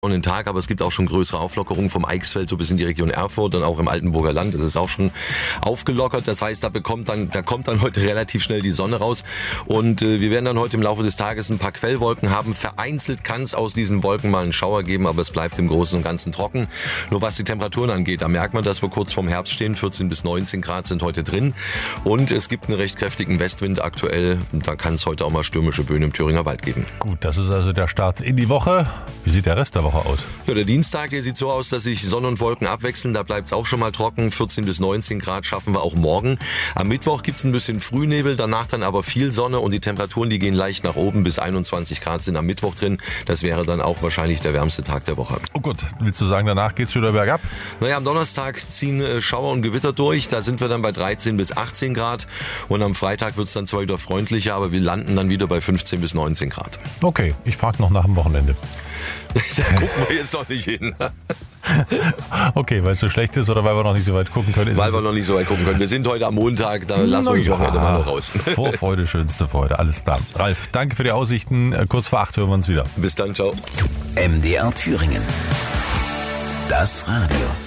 den Tag, aber es gibt auch schon größere Auflockerungen vom Eichsfeld so bis in die Region Erfurt und auch im Altenburger Land. Das ist auch schon aufgelockert. Das heißt, da kommt dann heute relativ schnell die Sonne raus. Und wir werden dann heute im Laufe des Tages ein paar Quellwolken haben. Vereinzelt kann es aus diesen Wolken mal einen Schauer geben, aber es bleibt im Großen und Ganzen trocken. Nur was die Temperaturen angeht, da merkt man, dass wir kurz vorm Herbst stehen. 14 bis 19 Grad sind heute drin. Und es gibt einen recht kräftigen Westwind aktuell. Da kann es heute auch mal stürmische Böen im Thüringer Wald geben. Gut, das ist also der Start in die Woche. Wie sieht der Rest der Woche aus? Ja, der Dienstag, der sieht so aus, dass sich Sonne und Wolken abwechseln. Da bleibt es auch schon mal trocken. 14 bis 19 Grad schaffen wir auch morgen. Am Mittwoch gibt es ein bisschen Frühnebel, danach dann aber viel Sonne und die Temperaturen, die gehen leicht nach oben. Bis 21 Grad sind am Mittwoch drin. Das wäre dann auch wahrscheinlich der wärmste Tag der Woche. Oh gut, willst du sagen, danach geht's wieder bergab? Naja, am Donnerstag ziehen Schauer und Gewitter durch. Da sind wir dann bei 13 bis 18 Grad. Und am Freitag wird es dann zwar wieder freundlicher, aber wir landen dann wieder bei 15 bis 19 Grad. Okay, ich frage noch nach dem Wochenende. Da gucken wir jetzt noch nicht hin. Okay, weil es so schlecht ist oder weil wir noch nicht so weit gucken können? Weil wir noch nicht so weit gucken können. Wir sind heute am Montag, da lassen wir das Wochenende mal noch raus. Vorfreude, schönste Freude, alles da. Ralf, danke für die Aussichten. Kurz vor 8 hören wir uns wieder. Bis dann, ciao. MDR Thüringen. Das Radio.